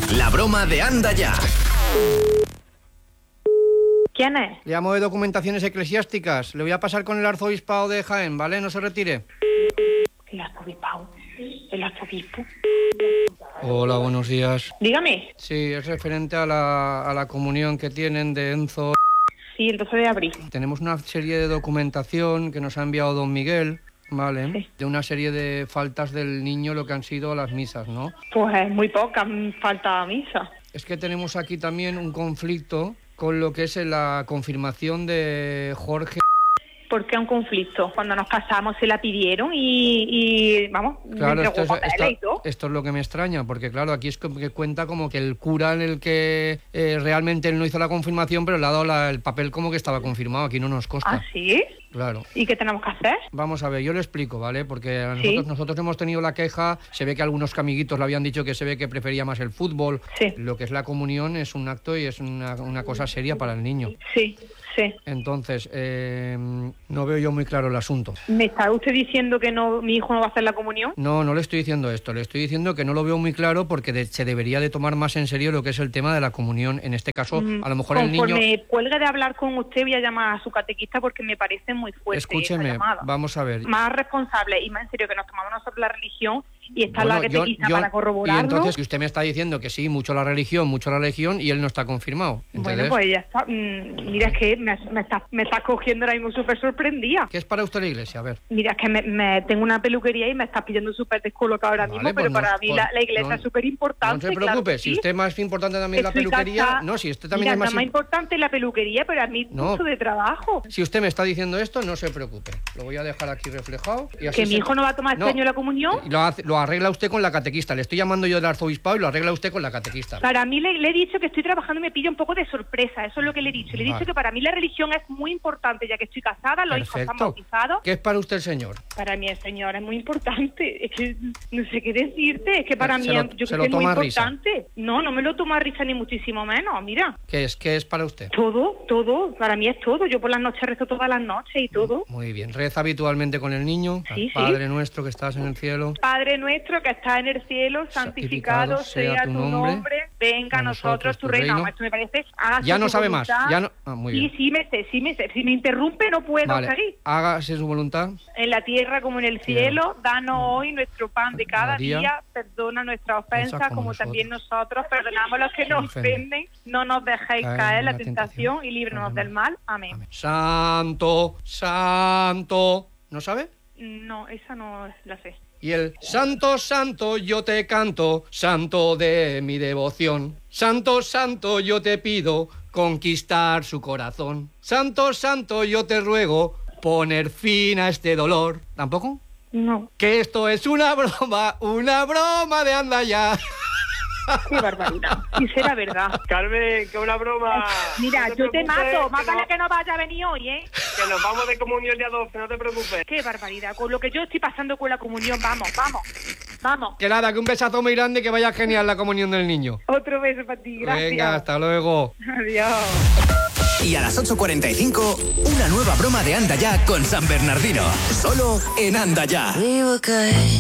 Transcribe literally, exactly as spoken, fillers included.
La broma de Anda Ya. ¿Quién es? Le llamo de Documentaciones Eclesiásticas. Le voy a pasar con el arzobispado de Jaén, ¿vale? No se retire. El arzobispado. El arzobispo. Hola, buenos días. Dígame. Sí, es referente a la, a la comunión que tienen de Enzo. Sí, el doce de abril. Tenemos una serie de documentación que nos ha enviado don Miguel, ¿vale? Sí. De una serie de faltas del niño, lo que han sido las misas, ¿no? Pues es muy poca, falta misa. Es que tenemos aquí también un conflicto con lo que es la confirmación de Jorge. ¿Por qué un conflicto? Cuando nos casamos se la pidieron y, y vamos, Claro, me esto entregó es, papeles esto, y todo. esto es lo que me extraña, porque claro, aquí es como que cuenta como que el cura en el que eh, realmente él no hizo la confirmación, pero le ha dado la- el papel como que estaba confirmado, aquí no nos consta. ¿Ah, sí? Claro. ¿Y qué tenemos que hacer? Vamos a ver, yo le explico, ¿vale? Porque a Sí. nosotros, nosotros hemos tenido la queja, se ve que algunos amiguitos le habían dicho que se ve que prefería más el fútbol. Sí. Lo que es la comunión es un acto y es una, una cosa seria para el niño. Sí, sí. Entonces, eh, no veo yo muy claro el asunto. ¿Me está usted diciendo que no, mi hijo no va a hacer la comunión? No, no le estoy diciendo esto, le estoy diciendo que no lo veo muy claro porque de- se debería de tomar más en serio lo que es el tema de la comunión. En este caso, Mm, a lo mejor el Conforme niño... cuelgue de hablar con usted, voy a llamar a su catequista porque me parece muy fuerte esa Escúcheme, llamada. vamos a ver. Más responsable y más en serio que nos tomamos nosotros la religión y está Bueno, la catequista yo- para y corroborarlo. entonces si usted me está diciendo que sí, mucho la religión, mucho la religión y él no está confirmado. Bueno, ¿entendés? pues ya está. Mm, Mira, es que me, me estás me estás cogiendo ahora mismo súper sorprendida. ¿Qué es para usted la iglesia? A ver. Mira, es que me, me- tengo una peluquería y me estás pidiendo súper descolocado ahora Vale, mismo, pues pero no- para mí pues la, la iglesia no- es súper No importante. se preocupe, si usted es más importante también la peluquería... No, si usted también Mira, es más... más im- importante la peluquería, pero a mí No. mucho de trabajo. Si usted me está diciendo esto, no se preocupe. Lo voy a dejar aquí reflejado. Y así Que mi se- hijo no va a tomar este No, año la comunión. Lo, hace- lo arregla usted con la catequista. Le estoy llamando yo del arzobispado y lo arregla usted con la catequista. Para mí le, le he dicho que estoy trabajando y me pilla un poco de sorpresa, eso es lo que le he dicho. Le he Vale. dicho que para mí la religión es muy importante, ya que estoy casada, los hijos están Perfecto. bautizados. ¿Qué es para usted el Señor? Para mí el Señor es muy importante, es que no sé qué decirte, es que para Se mí lo- es- yo se creo lo que es muy toma a risa. importante. No, no me lo tomo a risa ni muchísimo menos, mira. ¿Qué es? ¿Qué es para usted? Todo, todo, para mí es todo. Yo por las noches rezo todas las noches y todo. Muy bien. ¿Reza habitualmente con el niño? Sí, sí. Padre nuestro que estás en el cielo. Padre nuestro que estás en el cielo, santificado sea tu nombre, venga a nosotros tu reino. No, esto me parece... hágase Ya no tu sabe más. voluntad. Ya no... Ah, muy Sí, bien. sí me sé, sí me sé. Si me interrumpe no puedo Vale. seguir. Hágase su voluntad. En la tierra como en el cielo, danos hoy nuestro pan de cada María, día, perdona nuestras ofensas como como nosotros. también nosotros perdonamos a los que nos ofenden. ofenden, no nos dejéis caer en la tentación y líbranos del mal. Amén. Amén. Santo, santo. ¿No sabe? No, esa no la sé. Y el santo, santo, yo te canto, santo de mi devoción. Santo, santo, yo te pido conquistar su corazón. Santo, santo, yo te ruego poner fin a este dolor. ¿Tampoco? No, Que esto es una broma, una broma de Anda Ya. qué barbaridad. Y será verdad. Carmen, que una broma. Mira, No yo te preocupes, mato, más que vale no- que no vaya a venir hoy, ¿eh? Que nos vamos de comunión día doce, no te preocupes. Qué barbaridad. Con lo que yo estoy pasando con la comunión, vamos, vamos, vamos. Que nada, que un besazo muy grande y que vaya genial la comunión del niño. Otro beso para ti, gracias. Venga, hasta luego. Adiós. Y a las ocho cuarenta y cinco, una nueva broma de Anda Ya con San Bernardino. Solo en Anda Ya. We were good.